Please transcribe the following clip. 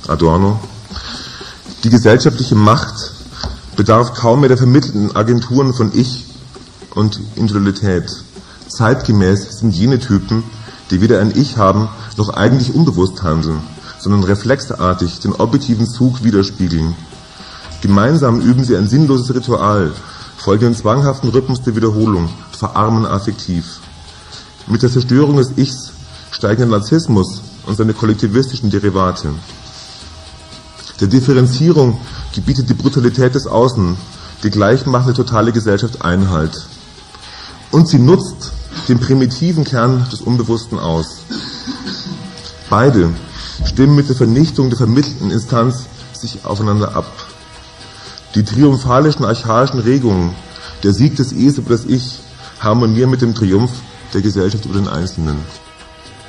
Adorno. Die gesellschaftliche Macht bedarf kaum mehr der vermittelnden Agenturen von Ich und Individualität. Zeitgemäß sind jene Typen, die weder ein Ich haben, noch eigentlich unbewusst handeln, sondern reflexartig den objektiven Zug widerspiegeln. Gemeinsam üben sie ein sinnloses Ritual, folgen dem zwanghaften Rhythmus der Wiederholung, verarmen affektiv. Mit der Zerstörung des Ichs steigen der Narzissmus und seine kollektivistischen Derivate. Der Differenzierung gebietet die Brutalität des Außen, die gleichmachende totale Gesellschaft Einhalt. Und sie nutzt den primitiven Kern des Unbewussten aus. Beide stimmen mit der Vernichtung der vermittelnden Instanz sich aufeinander ab. Die triumphalischen archaischen Regungen, der Sieg des Es über das Ich, harmonieren mit dem Triumph der Gesellschaft über den Einzelnen.